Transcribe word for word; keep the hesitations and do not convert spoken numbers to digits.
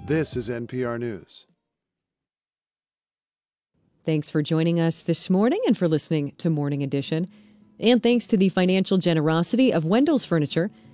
This is N P R News. Thanks for joining us this morning and for listening to Morning Edition. And thanks to the financial generosity of Wendell's Furniture,